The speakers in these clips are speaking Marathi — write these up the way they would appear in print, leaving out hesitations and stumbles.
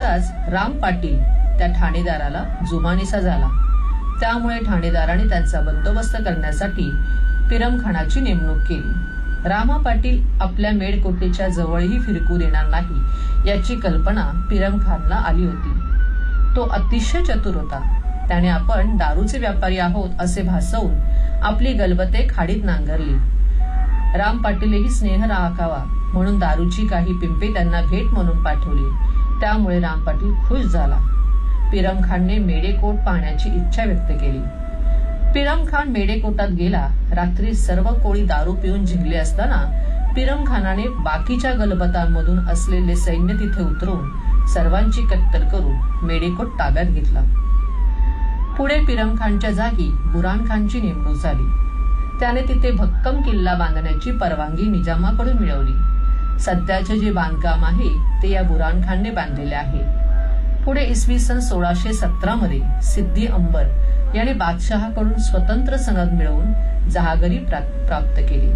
असाच राम पाटील त्या ठाणेदाराला जुमानीसा झाला. त्यामुळे ठाणेदाराने त्यांचा बंदोबस्त करण्यासाठी पिरमखानाची नेमणूक केली. रामा पाटील आपल्या मेढकोटेच्या जवळही फिरकू देणार नाही याची कल्पना पिरमखानला आली होती. तो अतिशय चतुर होता. त्याने आपण दारूचे व्यापारी आहोत असे भासवून आपली गलबते खाडीत नांगरली. राम पाटीलही स्नेह राखावा म्हणून दारूची काही पिंपे त्यांना भेट म्हणून पाठवली. त्यामुळे राम पाटील खुश झाला. पिरमखानने मेढेकोट पाहण्याची इच्छा व्यक्त केली. पिरमखान मेढेकोटात गेला. रात्री सर्व कोळी दारू पिऊन झिंगले असताना पिरमखानाने बाकीच्या गलबतांमधून असलेले सैन्य तिथे उतरवून सर्वांची कत्तल करून मेढेकोट ताब्यात घेतला. पुढे पिरमखानच्या जागी बुरानखानची नेमणूक झाली. त्याने तिथे भक्कम किल्ला बांधण्याची परवानगी निजामाकडून मिळवली. सध्याचे जे बांधकाम आहे ते या बुरानखानने बांधलेले आहे. पुढे इसवी सन 1617 मध्ये सिद्दी अंबर याने बादशहाकडून स्वतंत्र सनद मिळवून जहागिरी प्राप्त केली.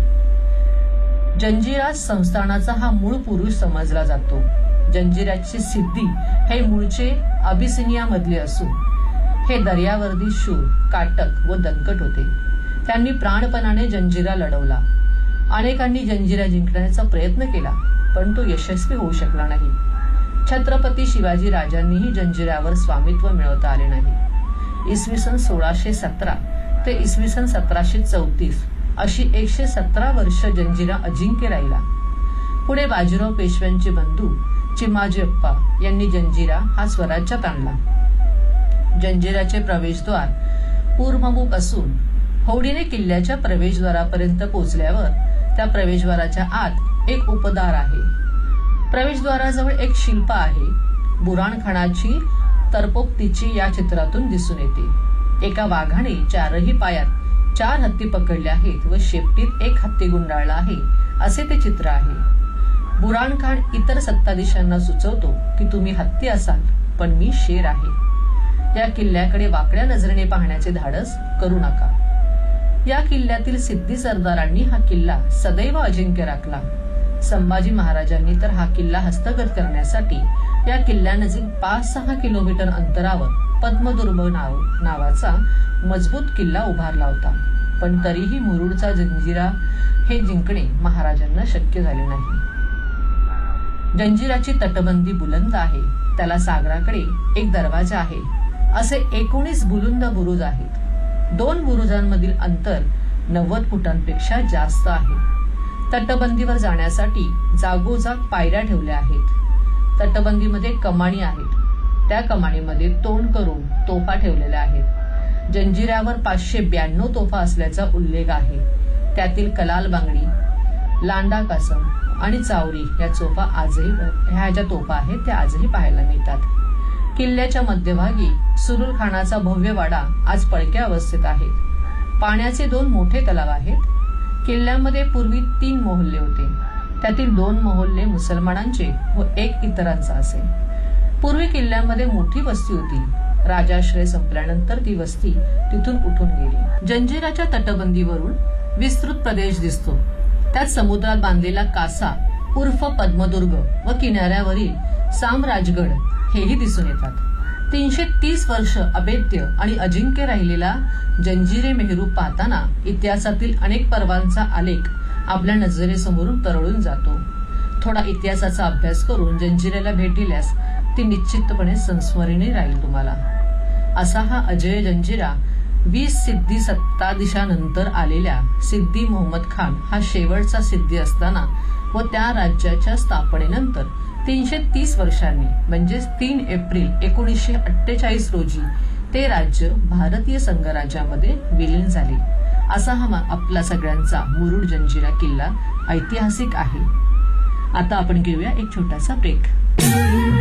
जंजिरा संस्थानाचा हा मूळ पुरुष समजला जातो. जंजिराचे सिद्दी हे मूळचे अबिसिनिया मधले असून हे दर्यावर्दी शूर, काटक व दणकट होते. त्यांनी प्राणपणाने जंजिरा लढवला. अनेकांनी जंजिरा जिंकण्याचा प्रयत्न केला पण तो यशस्वी होऊ शकला नाही. छत्रपती शिवाजी राजांनीही जंजिऱ्यावर स्वामित्व मिळवता आले नाही. इसवी सन 1617 ते इसवी सन 1734 अशी 117 वर्ष जंजिरा अजिंक्य राहिला. पुढे बाजीराव पेशव्यांचे बंधू चिमाजी अप्पा यांनी जंजिरा हा स्वराज्यात आणला. जंजिराचे प्रवेशद्वार पूर्वमुख असून हौडीने किल्ल्याच्या प्रवेशद्वारापर्यंत पोहोचल्यावर त्या प्रवेशद्वाराच्या आत एक उपदार आहे. प्रवेशद्वाराजवळ एक शिल्प आहे. बुराणखानाची तरपोक्तीची या चित्रातून दिसून येते. एका वाघाने चारही पायात 4 हत्ती पकडल्या आहेत व शेपटीत एक हत्ती गुंडाळला आहे असे ते चित्र आहे. बुराणखान इतर सत्ताधीशांना सुचवतो की तुम्ही हत्ती असाल पण मी शेर आहे. या किल्ल्याकडे वाकड्या नजरेने पाहण्याचे धाडस करू नका. या किल्ल्यातील सिद्धी सरदारांनी हा किल्ला सदैव अजिंक्य राखला. संभाजी महाराजांनी तर हा किल्ला हस्तगत करण्यासाठी या किल्ल्यानजीक 5-6 किलोमीटर अंतरावर पद्मदुर्ग नावाचा मजबूत किल्ला उभारला होता. पण तरीही मुरुडचा जंजिरा हे जिंकणे महाराजांना शक्य झाले नाही. जंजिराची तटबंदी बुलंद आहे. त्याला सागराकडे एक दरवाजा आहे. असे 19 बुलंद बुरुज आहेत. 2 बुरुजांमधील अंतर 90 फुटांपेक्षा जास्त आहे. तटबंदीवर जाण्यासाठी जागोजाग पायऱ्या ठेवल्या आहेत. तटबंदीमध्ये कमानी आहेत. त्या कमानीमध्ये तोंड करून तोफा ठेवलेल्या आहेत. जंजिऱ्यावर 592 तोफा असल्याचा उल्लेख आहे. त्यातील कलाल बांगडी, लांडा कासम आणि चावरी ह्या ज्या तोफा आहेत त्या आजही पाहायला मिळतात. किल्ल्याच्या मध्यभागी सुरुल खानाचा भव्य वाडा आज पडक्या अवस्थेत आहे. पाण्याचे 2 मोठे तलाव आहेत. किल्ल्यामध्ये पूर्वी 3 मोहल्ले होते. त्यातील 2 मोहल्ले मुसलमानांचे व 1 इतरांचा असे. पूर्वी किल्ल्यामध्ये मोठी वस्ती होती. राजाश्रय संपल्यानंतर ती वस्ती तिथून उठून गेली. जंजिराच्या तटबंदीवरून विस्तृत प्रदेश दिसतो. त्यात समुद्रात बांधलेला कासा उर्फ पद्मदुर्ग व किनाऱ्यावरील सामराजगड हेही दिसून येतात. 330 वर्ष अभेद्य आणि अजिंक्य राहिलेला जंजिरे मेहरू पाहताना इतिहासातील अनेक पर्वांचा आलेख आपल्या नजरेसमोरून तरळून जातो. थोडा इतिहासाचा अभ्यास करून जंजिरेला भेट दिल्यास ती निश्चितपणे संस्मरणीय राहील तुम्हाला. असा हा अजय जंजिरा 20 सिद्धी सत्ताधीशानंतर आलेल्या सिद्दी मोहम्मद खान हा शेवटचा सिद्धी असताना व त्या राज्याच्या स्थापनेनंतर 330 वर्षांनी म्हणजेच 3 एप्रिल 1948 रोजी ते राज्य भारतीय संघराज्यामध्ये विलीन झाले. असा हा आपला सगळ्यांचा मुरुड जंजिरा किल्ला ऐतिहासिक आहे. आता आपण घेऊया एक छोटासा ब्रेक.